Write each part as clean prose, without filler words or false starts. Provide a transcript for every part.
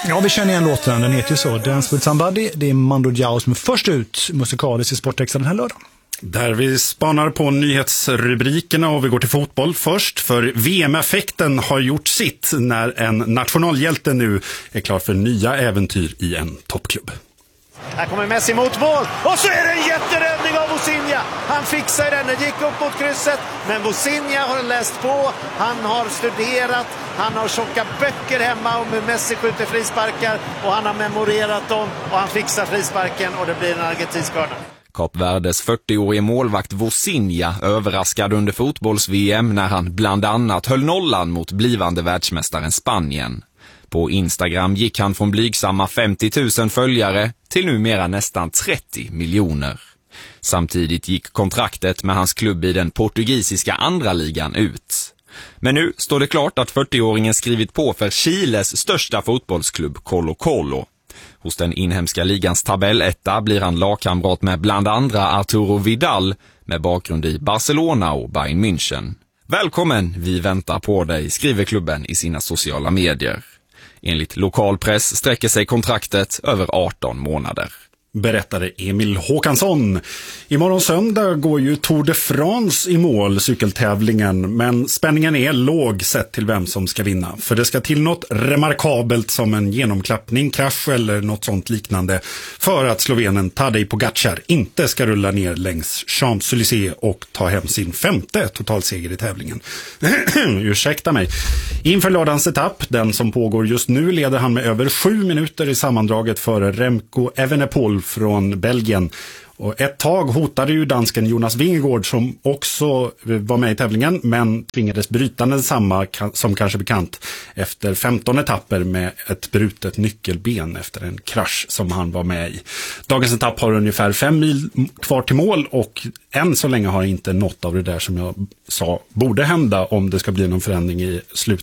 Ja, vi känner igen låten. Den heter ju så. Dance with somebody. Det är Mando Diao som är först ut musikaliskt i Sportextra den här lördagen. Där vi spanar på nyhetsrubrikerna och vi går till fotboll först. För VM-effekten har gjort sitt när en nationalhjälte nu är klar för nya äventyr i en toppklubb. Här kommer Messi mot mål och så är det en jätteräddning av Vozinha. Han fixar den, det gick upp mot krysset. Men Vozinha har läst på, han har studerat, han har tjocka böcker hemma om hur Messi skjuter frisparkar. Och han har memorerat dem och han fixar frisparken och det blir en argentinsk hörna. Kap Verdes 40-årige målvakt Vozinha överraskade under fotbolls-VM när han bland annat höll nollan mot blivande världsmästaren Spanien. På Instagram gick han från blygsamma 50 000 följare till numera nästan 30 miljoner. Samtidigt gick kontraktet med hans klubb i den portugisiska andra ligan ut. Men nu står det klart att 40-åringen skrivit på för Chiles största fotbollsklubb Colo-Colo. Hos den inhemska ligans tabelletta blir han lagkamrat med bland andra Arturo Vidal med bakgrund i Barcelona och Bayern München. Välkommen, vi väntar på dig, skriver klubben i sina sociala medier. Enligt lokalpress sträcker sig kontraktet över 18 månader. Berättade Emil Håkansson. Imorgon söndag går ju Tour de France i mål, cykeltävlingen, men spänningen är låg sett till vem som ska vinna. För det ska till något remarkabelt som en genomklappning, krasch eller något sånt liknande för att slovenen Tadej Pogačar inte ska rulla ner längs Champs-Élysées och ta hem sin 5:e totalseger i tävlingen. Ursäkta mig. Inför lördagens etapp, den som pågår just nu, leder han med över 7 minuter i sammandraget före Remco Evenepoel från Belgien. Och ett tag hotade ju dansken Jonas Vingegaard som också var med i tävlingen men tvingades bryta densamma som kanske bekant efter 15 etapper med ett brutet nyckelben efter en krasch som han var med i. Dagens etapp har ungefär 5 mil kvar till mål och än så länge har inte något av det där som jag sa borde hända om det ska bli någon förändring i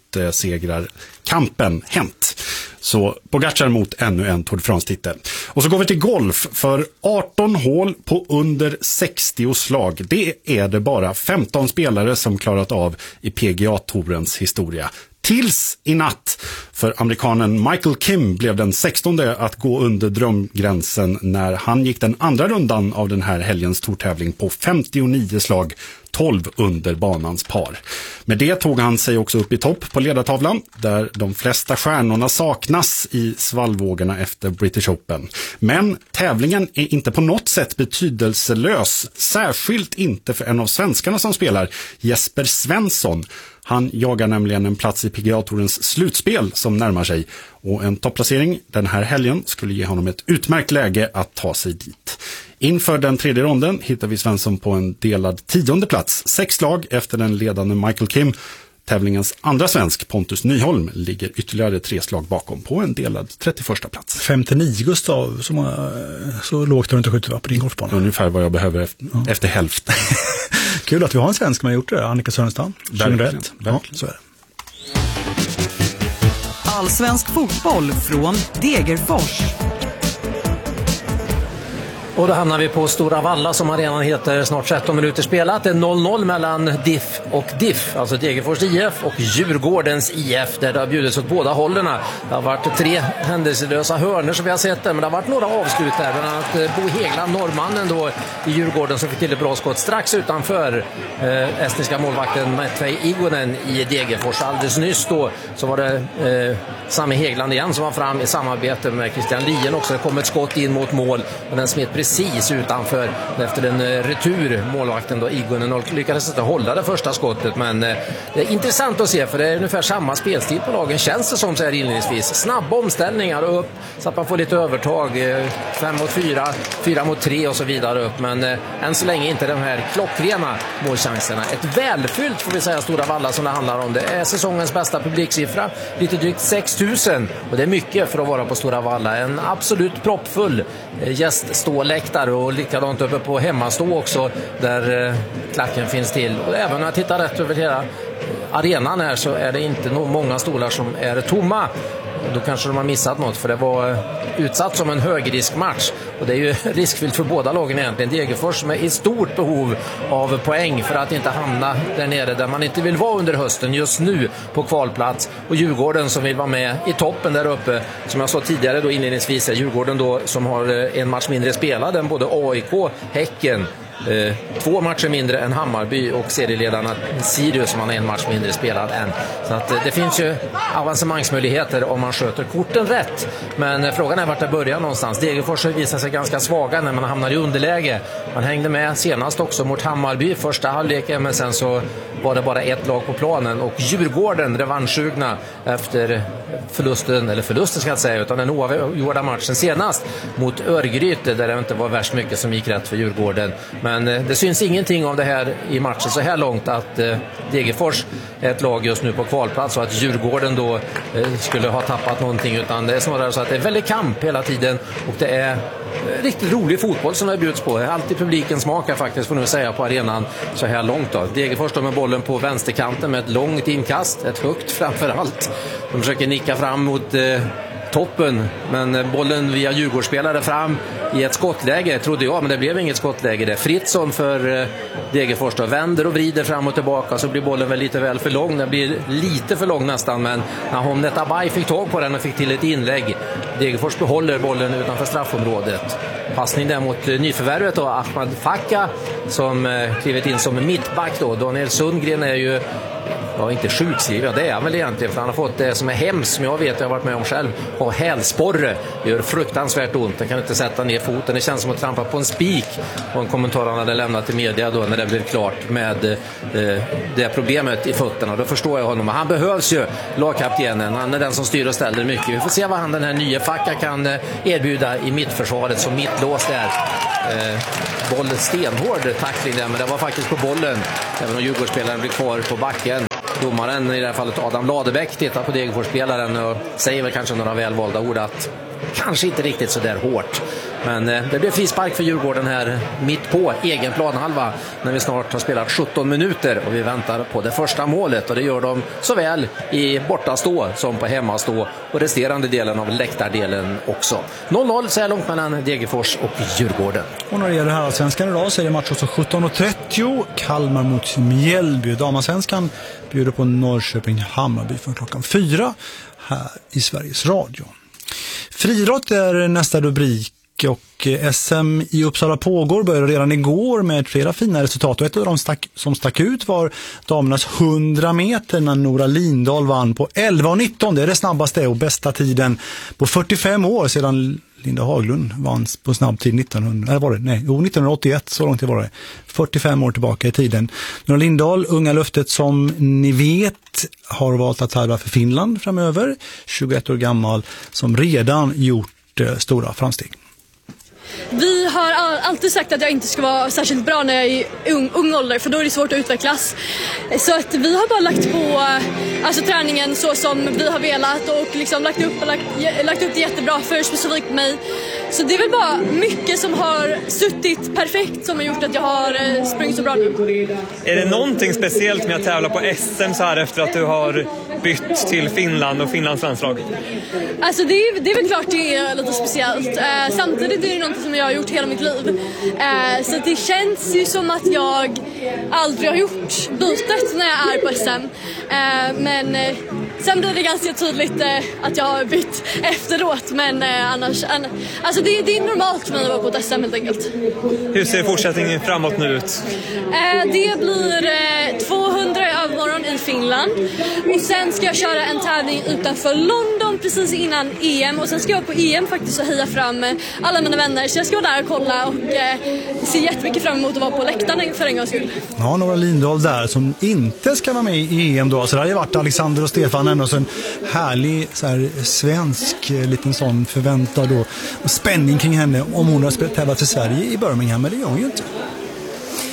slutsegrarkampen hänt. Så Pogačar mot ännu en Tour de France-titel. Och så går vi till golf. För 18 hål på under 60 slag. Det är det bara 15 spelare som klarat av i PGA-tourens historia. Tills i natt. För amerikanen Michael Kim blev den 16:e att gå under drömgränsen när han gick den andra rundan av den här helgens tourtävling på 59 slag, 12 under banans par. Med det tog han sig också upp i topp på ledartavlan där de flesta stjärnorna saknas i svallvågorna efter British Open. Men tävlingen är inte på något sätt betydelselös, särskilt inte för en av svenskarna som spelar, Jesper Svensson. Han jagar nämligen en plats i PGA-tourens slutspel som närmar sig och en topplacering den här helgen skulle ge honom ett utmärkt läge att ta sig dit. Inför den tredje ronden hittar vi Svensson på en delad 10:e plats, 6 slag efter den ledande Michael Kim. Tävlingens andra svensk, Pontus Nyholm, ligger ytterligare 3 slag bakom på en delad 31:a plats. 59, Gustav, så lågt har du inte skjutit på din golfbana. Ungefär vad jag behöver efter hälften. Kul att vi har en svensk som har gjort det, Annika Sörenstam, 2001. Ja, så är det. Allsvensk fotboll från Degerfors. Och då hamnar vi på Stora Valla som arenan heter, snart 13 minuter spelat. Det är 0-0 mellan DIF och DIF, alltså Degerfors IF och Djurgårdens IF, där det har bjudits åt båda hållerna. Det har varit 3 händelselösa hörnor som vi har sett där, men det har varit några avslut där. Bland annat Bo Hegland, norrmannen då i Djurgården, som fick till ett bra skott strax utanför estniska målvakten Matvej Igonen i Degerfors. Alldeles nyss då så var det Sami Hegland igen som var fram i samarbete med Christian Lien också. Det kom ett skott in mot mål och den smet precis utanför efter en retur. Målvakten då Igonen lyckades inte hålla det första skottet, men det är intressant att se för det är ungefär samma spelstil på lagen, känns det som så här inledningsvis. Snabba omställningar och upp så att man får lite övertag, 5 mot 4, 4 mot 3 och så vidare upp, men än så länge inte de här klockrena målchanserna. Ett välfyllt, får vi säga, Stora Valla som det handlar om. Det är säsongens bästa publiksiffra, lite drygt 6 000, och det är mycket för att vara på Stora Valla. En absolut proppfull gästståläktare och likadant uppe på hemmastå också där klacken finns till. Och även när jag tittar rätt över hela arenan här så är det inte många stolar som är tomma. Då kanske de har missat något, för det var utsatt som en högriskmatch. Och det är ju riskfyllt för båda lagen egentligen. Degerfors som är i stort behov av poäng för att inte hamna där nere där man inte vill vara under hösten just nu på kvalplats. Och Djurgården som vill vara med i toppen där uppe. Som jag sa tidigare då inledningsvis är Djurgården då som har en match mindre spelad än både AIK, Häcken. 2 matcher mindre än Hammarby och serieledarna Sirius som har en match mindre spelad än. Så att det finns ju avancemangsmöjligheter om man sköter korten rätt. Men frågan är vart det börjar någonstans. Degerfors visar sig ganska svaga när man hamnar i underläge. Man hängde med senast också mot Hammarby första halvleken, men sen så var det bara ett lag på planen och Djurgården revanschsugna efter förlusten ska jag säga, utan den oavgjorda matchen senast mot Örgryte där det inte var värst mycket som gick rätt för Djurgården. Men det syns ingenting av det här i matchen så här långt att Degerfors är ett lag just nu på kvalplats och att Djurgården då skulle ha tappat någonting, utan det är snarare så att det är väldigt kamp hela tiden och det är riktigt rolig fotboll som det bjuds på. Alltid publiken smakar faktiskt, får nu säga, på arenan så här långt då. Degerfors står med bollen på vänsterkanten med ett långt inkast, ett högt framförallt. De försöker nicka fram mot toppen, men bollen via Djurgårdsspelare fram i ett skottläge, trodde jag, men det blev inget skottläge. Det Fritzson för Degerfors då vänder och vrider fram och tillbaka, så blir bollen väl lite väl för lång. Den blir lite för lång nästan, men Nahom Netabay fick tag på den och fick till ett inlägg. Degerfors behåller bollen utanför straffområdet. Passning där mot nyförvärvet då, Ahmad Fakka som klivit in som mittback då. Daniel Sundgren är ju inte sjukskriven, det är han väl egentligen, för han har fått det som är hemskt, som jag vet, jag har varit med om själv, och hälsporre. Det gör fruktansvärt ont, den kan inte sätta ner foten, det känns som att trampa på en spik. Och en kommentar han hade lämnat till media då när det blev klart med det problemet i fötterna. Då förstår jag honom, han behövs ju, lagkaptenen, han är den som styr och ställer mycket. Vi får se vad han, den här nya Facka, kan erbjuda i mittförsvaret som mittlås där. Boll stenhård tackling där, men det var faktiskt på bollen, även om Djurgårdsspelaren blir kvar på backen. Domaren, i det här fallet Adam Ladebäck, tittar på Degerfors-spelaren och säger väl kanske några välvalda ord att kanske inte riktigt så där hårt. Men det blir frispark för Djurgården här mitt på egen planhalva när vi snart har spelat 17 minuter och vi väntar på det första målet, och det gör de såväl i bortastå som på hemmastå och resterande delen av läktardelen också. 0-0 så är långt mellan Degerfors och Djurgården. Och när det gäller herrallsvenskan idag så är det match också 17.30, Kalmar mot Mjällby. Damasvenskan bjuder på Norrköping-Hammarby från klockan 4 här i Sveriges Radio. Friidrott är nästa rubrik, och SM i Uppsala pågår, började redan igår med flera fina resultat, och ett av dem som stack ut var damernas 100 meter när Nora Lindahl vann på 11.19. Det är det snabbaste och bästa tiden på 45 år sedan Linda Haglund vann på snabbtid 1981, så långt det var det. 45 år tillbaka i tiden. Nora Lindahl, unga löftet som ni vet, har valt att tävla för Finland framöver. 21 år gammal, som redan gjort stora framsteg. Vi har alltid sagt att jag inte ska vara särskilt bra när jag är i ung ålder, för då är det svårt att utvecklas. Så att vi har bara lagt på träningen så som vi har velat och liksom lagt upp det jättebra för specifikt mig. Så det är väl bara mycket som har suttit perfekt som har gjort att jag har sprungit så bra nu. Är det någonting speciellt med att tävla på SM så här efter att du har bytt till Finland och Finlands landslag? Alltså det är väl klart det är lite speciellt. Samtidigt är det något som jag har gjort hela mitt liv. Så det känns ju som att jag aldrig har gjort bytet när jag är på SM. Men sen blir det ganska tydligt att jag har bytt efteråt. Men annars, alltså det är normalt för mig att vara på ett SM helt enkelt. Hur ser fortsättningen framåt nu ut? Det blir 200 i övermorgon i Finland. Och sen ska jag köra en tävling utanför London precis innan EM. Och sen ska jag på EM faktiskt och heja fram alla mina vänner. Så jag ska vara där och kolla och ser jättemycket fram emot att vara på läktaren för en gångs skull. Ja, Nora Lindahl där som inte ska vara med i EM då. Så det har ju varit Alexander och Stefan och så en härlig så här, svensk liten sån förväntad då, och spänning kring henne om hon har tävlat i Sverige i Birmingham, men det gör hon ju inte.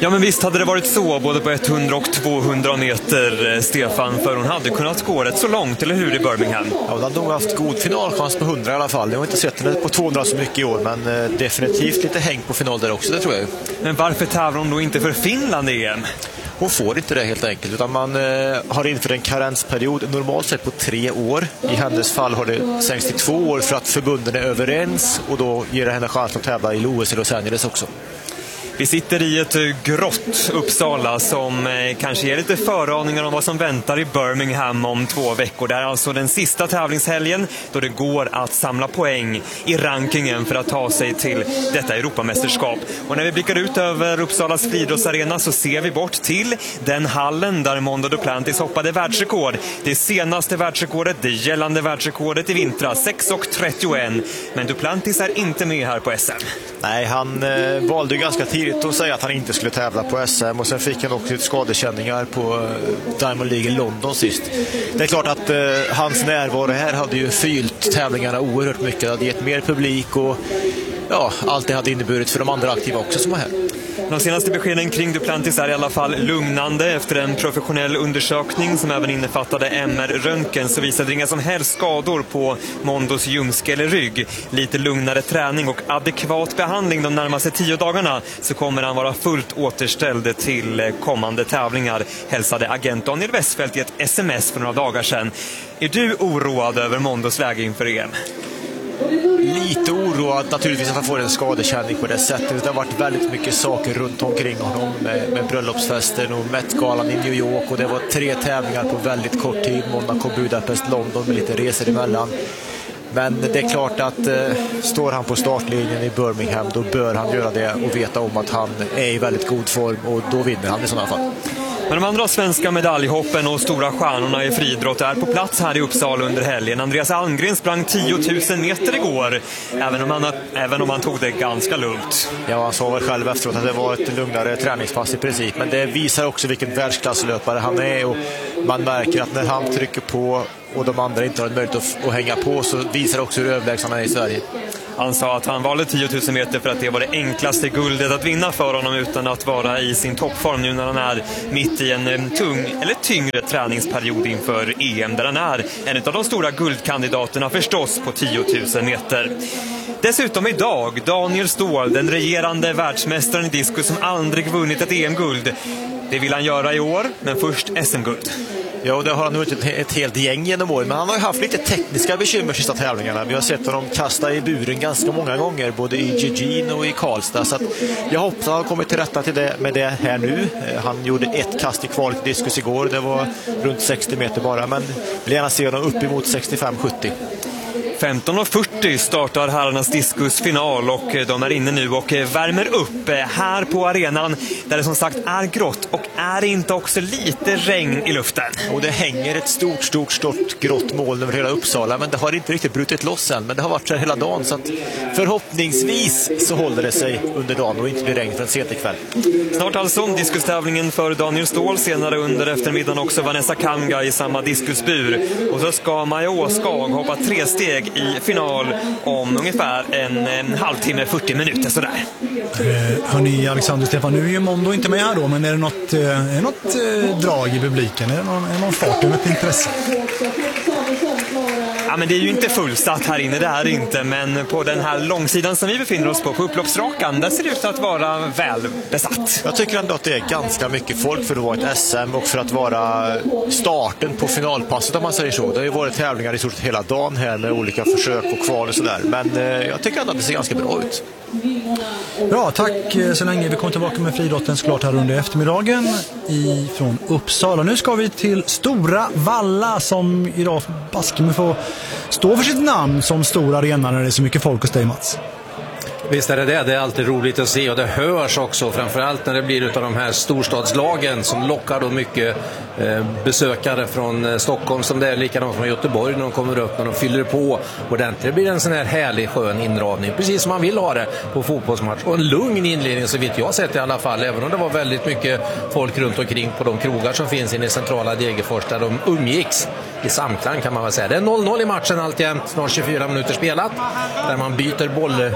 Ja, men visst hade det varit så både på 100 och 200 meter, Stefan, för hon hade kunnat gå rätt så långt, eller hur, i Birmingham? Ja, hon hade nog haft god finalchans på 100 i alla fall. Jag har inte sett henne på 200 så mycket i år, men definitivt lite häng på final där också, det tror jag. Men varför tävlar hon då inte för Finland i EM? Hon får inte det helt enkelt, utan man har infört en karensperiod normalt sett på 3 år. I hennes fall har det sänkts till 2 år för att förbunden är överens, och då ger det henne chans att tävla i OS i Los Angeles också. Vi sitter i ett grått Uppsala som kanske ger lite föraningar om vad som väntar i Birmingham om 2 veckor. Det är alltså den sista tävlingshelgen då det går att samla poäng i rankingen för att ta sig till detta Europamästerskap. Och när vi blickar ut över Uppsalas friidrottsarena så ser vi bort till den hallen där Mondo Duplantis hoppade världsrekord. Det senaste världsrekordet, det gällande världsrekordet i vintras, 6:31. Men Duplantis är inte med här på SM. Nej, han valde ju ganska tidigt att säga att han inte skulle tävla på SM, och sen fick han också skadekänningar på Diamond League i London sist. Det är klart att hans närvaro här hade ju fyllt tävlingarna oerhört mycket. Det hade gett mer publik, och ja, allt det hade inneburit för de andra aktiva också som var här. De senaste beskeden kring Duplantis är i alla fall lugnande. Efter en professionell undersökning som även innefattade MR-röntgen så visade inga som helst skador på Mondos ljumske eller rygg. Lite lugnare träning och adekvat behandling de närmaste 10 dagarna så kommer han vara fullt återställd till kommande tävlingar, hälsade agent Daniel Westfeldt i ett sms för några dagar sedan. Är du oroad över Mondos läge inför EM? Lite oroad naturligtvis att han får en skadekänning på det sättet. Det har varit väldigt mycket saker runt omkring honom med bröllopsfesten och Met-galan i New York, och det var 3 tävlingar på väldigt kort tid. Monaco, Budapest, London med lite resor emellan. Men det är klart att står han på startlinjen i Birmingham, då bör han göra det och veta om att han är i väldigt god form, och då vinner han i sådana fall. Men de andra svenska medaljhoppen och stora stjärnorna i friidrott är på plats här i Uppsala under helgen. Andreas Almgren sprang 10 000 meter igår, även om han tog det ganska lugnt. Ja, han sa väl själv efteråt att det var ett lugnare träningspass i princip. Men det visar också vilken världsklasslöpare han är, och man märker att när han trycker på och de andra inte har en möjlighet att hänga på, så visar också hur överlägsen han är i Sverige. Han sa att han valde 10 000 meter för att det var det enklaste guldet att vinna för honom utan att vara i sin toppform nu när han är mitt i en tung eller tyngre träningsperiod inför EM, där han är en av de stora guldkandidaterna förstås på 10 000 meter. Dessutom idag, Daniel Ståhl, den regerande världsmästaren i diskus som aldrig vunnit ett EM-guld. Det vill han göra i år, men först SM-guld. Ja, det har han nog ett helt gäng genom åren, men han har ju haft lite tekniska bekymmer sista tävlingarna. Vi har sett honom kasta i buren ganska många gånger, både i Eugene och i Karlstad, så att jag hoppas att han har kommit till rätta till det med det här nu. Han gjorde ett kast i kvalet i diskus igår, det var runt 60 meter bara, men vill gärna se honom upp emot 65-70. 15:40 startar herrarnas diskusfinal, och de är inne nu och värmer upp här på arenan där det som sagt är grått, och är det inte också lite regn i luften? Och det hänger ett stort grått moln över hela Uppsala, men det har inte riktigt brutit loss än, men det har varit så här hela dagen, så att förhoppningsvis så håller det sig under dagen och inte blir regn förrän sent ikväll. Snart alltså diskustävlingen för Daniel Ståhl, senare under eftermiddagen också Vanessa Kamga i samma diskusbur, och så ska Maja Åskag hoppa 3 steg i final om ungefär en halvtimme, 40 minuter sådär. Hörni, Alexander, Stefan, nu är ju Mondo inte med här då, men är det något drag i publiken? Är det någon fart, något intresse? Ja, men det är ju inte fullsatt här inne, det är inte, men på den här långsidan som vi befinner oss på upploppsrakan, där ser det ut att vara väl besatt. Jag tycker ändå att det är ganska mycket folk för att vara ett SM och för att vara starten på finalpasset, om man säger så. Det har ju varit tävlingar i stort hela dagen här med olika försök och kval och sådär, men jag tycker ändå att det ser ganska bra ut. Bra, tack så länge. Vi kommer tillbaka med friidrotten såklart här under eftermiddagen från Uppsala. Nu ska vi till Stora Valla, som idag baske får stå för sitt namn som stor arena när det är så mycket folk hos dig, Mats. Visst är det. Det är alltid roligt att se, och det hörs också, framförallt när det blir utav de här storstadslagen som lockar då mycket besökare från Stockholm, som det är likadant från Göteborg när de kommer upp, när de fyller på ordentligt. Det blir en sån här härlig skön inramning, precis som man vill ha det på fotbollsmatch, och en lugn inledning så vitt jag har sett i alla fall, även om det var väldigt mycket folk runt omkring på de krogar som finns inne i centrala Degerfors, där de umgicks i samklang, kan man väl säga. Det är 0-0 i matchen alltjämt, snart 24 minuter spelat, där man byter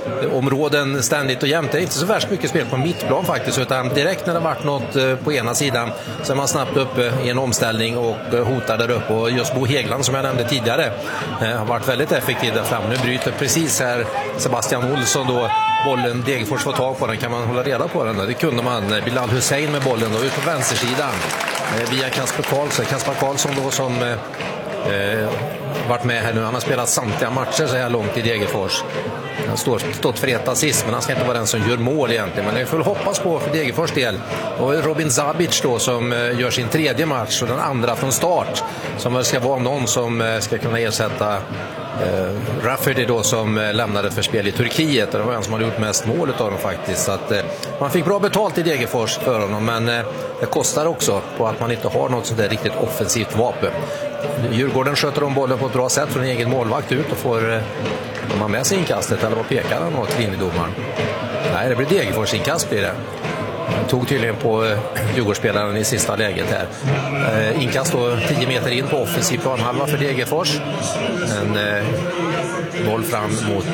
områden ständigt och jämt. Det är inte så värst mycket spel på mittplan faktiskt, utan direkt när det varit något på ena sidan så är man snabbt uppe i en omställning och hotar där uppe. Och just Bo Hägglund som jag nämnde tidigare har varit väldigt effektiv där fram. Nu bryter precis här Sebastian Olsson då bollen, Degerfors får tag på den, kan man hålla reda på den? Det kunde man. Bilal Hussein med bollen då ut på vänstersidan via Kasper Karlsson då som varit med här nu. Han har spelat samtliga matcher så här långt i Degerfors. Han har stått för ett assist, men han ska inte vara den som gör mål egentligen. Men det får hoppas på för Degerfors del. Och Robin Zabic då som gör sin tredje match och den andra från start. Som ska vara någon som ska kunna ersätta Rafferty då som lämnade för spel i Turkiet. Och det var en som hade gjort mest mål av dem faktiskt. Så att, man fick bra betalt i Degerfors för honom, men det kostar också på att man inte har något sådär riktigt offensivt vapen. Djurgården sköter om bollen på ett bra sätt från en egen målvakt ut och får man med sig inkastet, eller vad pekar han åt linjedomaren? Nej, det blir Degerfors inkast blir det. Tog tydligen på Djurgårdsspelaren i sista läget här. Inkast då 10 meter in på offensiv planhalva för Degerfors. En boll fram mot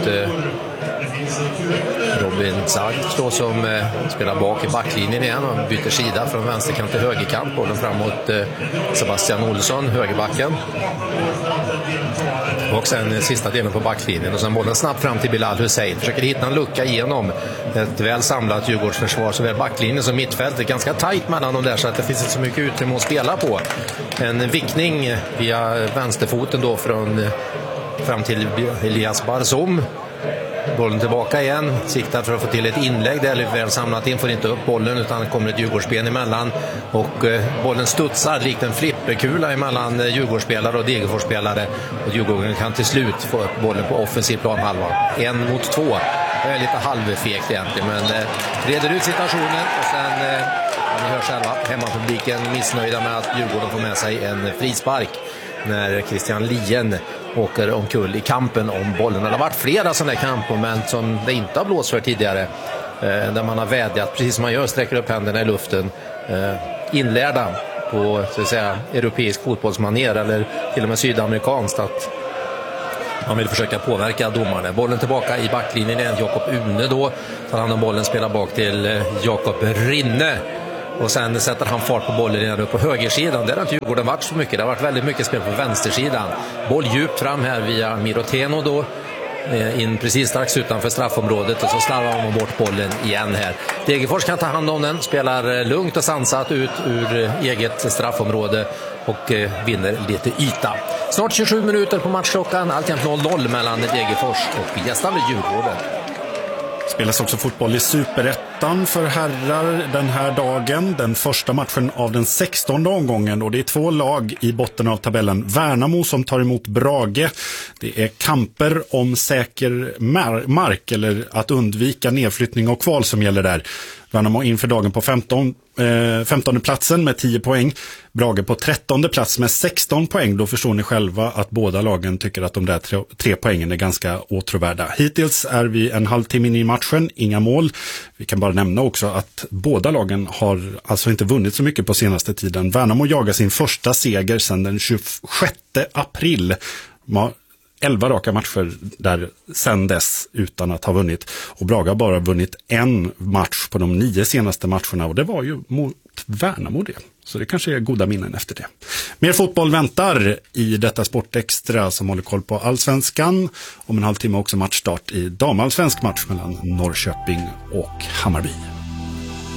Robin Zagic då som spelar bak i backlinjen igen och byter sida från vänsterkant till högerkant. Bollen fram mot Sebastian Olsson, högerbacken. Och sen sista delen på backlinjen och sen bollen snabbt fram till Bilal Hussein. Försöker hitta en lucka igenom ett väl samlat Djurgårdsförsvar, såväl backlinjen som mittfältet. Ganska tajt mellan dem där så att det finns inte så mycket utrymme att spela på. En vickning via vänsterfoten då fram till Elias Barzoum. Bollen tillbaka igen, siktar för att få till ett inlägg där, lite väl samlat in, får inte upp bollen utan kommer ett Djurgårdsben emellan och bollen studsar likt en flipperkula emellan Djurgårdsspelare och Degerforsspelare och Djurgården kan till slut få upp bollen på offensiv planhalva. 1 mot 2. Det är lite halvfegt egentligen, men reder ut situationen och sen ni hör själva, hemmapubliken missnöjda med att Djurgården får med sig en frispark när Christian Lien åker omkull i kampen om bollen. Det har varit flera sådana kampmoment som det inte har blåst för tidigare. Där man har vädjat, precis som man gör, sträcker upp händerna i luften. Inlärda på så att säga, europeisk fotbollsmanér eller till och med sydamerikanskt att man vill försöka påverka domarna. Bollen tillbaka i backlinjen igen. Jakob Une då tar han om bollen, spelar bak till Jakob Rinne. Och sen sätter han fart på bollen igen upp på högersidan. Där har inte Djurgården varit så mycket. Det har varit väldigt mycket spel på vänstersidan. Boll djupt fram här via Miroteno då. In precis strax utanför straffområdet. Och så slarvar man bort bollen igen här. Degerfors kan ta hand om den. Spelar lugnt och sansat ut ur eget straffområde. Och vinner lite yta. Snart 27 minuter på matchklockan. Alltjämt 0-0 mellan Degerfors och gästande Djurgården. Spelas också fotboll i Superettan för herrar den här dagen. Den första matchen av den 16:e omgången och det är 2 lag i botten av tabellen. Värnamo som tar emot Brage. Det är kamper om säker mark eller att undvika nedflyttning och kval som gäller där. Värnamo inför dagen på 15:e platsen med 10 poäng. Brage på 13:e plats med 16 poäng. Då förstår ni själva att båda lagen tycker att de där 3 poängen är ganska åtråvärda. Hittills är vi en halvtimme in i matchen, inga mål. Vi kan bara nämna också att båda lagen har alltså inte vunnit så mycket på senaste tiden. Värnamo jagar sin första seger sedan den 26 april. 11 raka matcher där sedan dess utan att ha vunnit. Och Brage har bara vunnit en match på de 9 senaste matcherna och det var ju mot Värnamo det. Så det kanske är goda minnen efter det. Mer fotboll väntar i detta Sportextra som håller koll på Allsvenskan. Om en halvtimme också matchstart i damallsvensk match mellan Norrköping och Hammarby.